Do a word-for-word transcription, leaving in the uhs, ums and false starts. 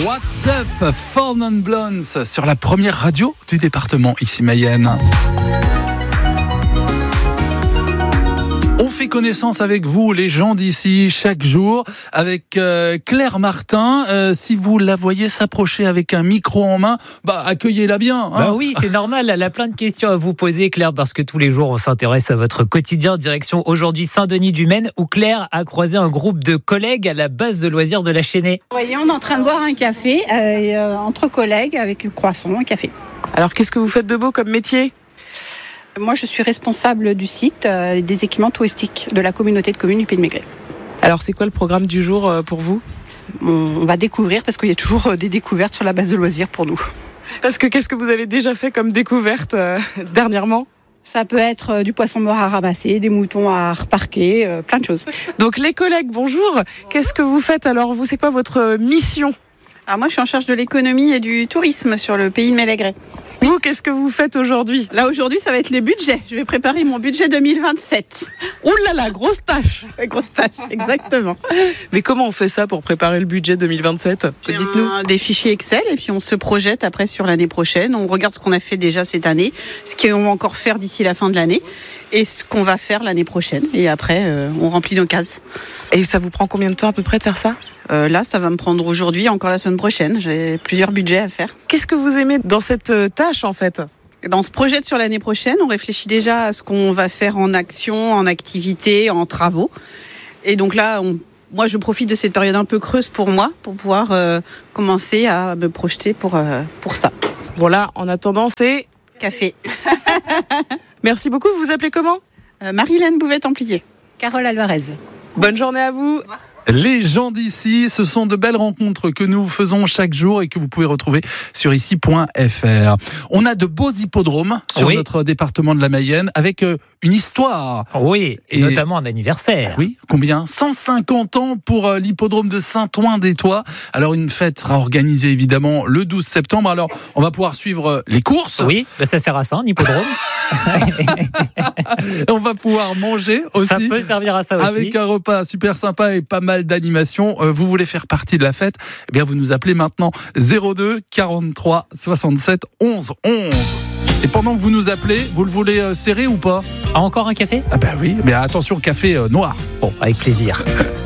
What's up, Four Non Blondes sur la première radio du département, ici Mayenne. On fait connaissance avec vous, les gens d'ici, chaque jour, avec euh, Claire Martin. Euh, si vous la voyez s'approcher avec un micro en main, bah accueillez-la bien. Hein. Bah oui, c'est normal. Elle a plein de questions à vous poser, Claire, parce que tous les jours, on s'intéresse à votre quotidien. Direction aujourd'hui Saint-Denis-du-Maine, où Claire a croisé un groupe de collègues à la base de loisirs de la Chênaie. Vous voyez, on est en train de boire un café euh, entre collègues avec croissant et café. Alors, qu'est-ce que vous faites de beau comme métier ? Moi, je suis responsable du site euh, des équipements touristiques de la communauté de communes du Pays de Maigret. Alors, c'est quoi le programme du jour euh, pour vous ? on, on va découvrir, parce qu'il y a toujours euh, des découvertes sur la base de loisirs pour nous. Parce que qu'est-ce que vous avez déjà fait comme découverte euh, dernièrement ? Ça peut être euh, du poisson mort à ramasser, des moutons à reparquer, euh, plein de choses. Donc, les collègues, bonjour. Qu'est-ce que vous faites alors ? Vous, c'est quoi votre mission ? Alors moi, je suis en charge de l'économie et du tourisme sur le Pays de Maigret. Vous, qu'est-ce que vous faites aujourd'hui ? Là, aujourd'hui, ça va être les budgets. Je vais préparer mon budget deux mille vingt-sept. Ouh là là, grosse tâche. Grosse tâche, exactement. Mais comment on fait ça pour préparer le budget deux mille vingt-sept ? Dites-nous. Un, des fichiers Excel et puis on se projette après sur l'année prochaine. On regarde ce qu'on a fait déjà cette année, ce qu'on va encore faire d'ici la fin de l'année et ce qu'on va faire l'année prochaine. Et après, euh, on remplit nos cases. Et ça vous prend combien de temps à peu près de faire ça ? Euh, là, ça va me prendre aujourd'hui, encore la semaine prochaine. J'ai plusieurs budgets à faire. Qu'est-ce que vous aimez dans cette tâche, en fait ? Et ben, on se projette sur l'année prochaine. On réfléchit déjà à ce qu'on va faire en action, en activité, en travaux. Et donc là, on, moi, je profite de cette période un peu creuse pour moi, pour pouvoir euh, commencer à me projeter pour, euh, pour ça. Bon là, en attendant, c'est... Café. Merci beaucoup. Vous vous appelez comment ? euh, Marie-Hélène Bouvet-Templier. Carole Alvarez. Bonne journée à vous. Les gens d'ici, ce sont de belles rencontres que nous faisons chaque jour et que vous pouvez retrouver sur ici point f r. On a de beaux hippodromes sur oui. notre département de la Mayenne avec euh, une histoire. Oui, et, Et- notamment un anniversaire. Oui, combien ? cent cinquante ans pour euh, l'hippodrome de Saint-Ouen-des-Tois. Alors une fête sera organisée évidemment le douze septembre. Alors on va pouvoir suivre euh, les courses. Oui, bah ça sert à ça, un hippodrome. On va pouvoir manger aussi. Ça peut servir à ça aussi. Avec un repas super sympa et pas mal d'animation. Euh, vous voulez faire partie de la fête ? Eh bien, vous nous appelez maintenant zéro deux quarante-trois soixante-sept onze onze. Et pendant que vous nous appelez, vous le voulez euh, serrer ou pas ? Ah, encore un café ? Ah ben oui, mais attention, café euh, noir. Bon, avec plaisir.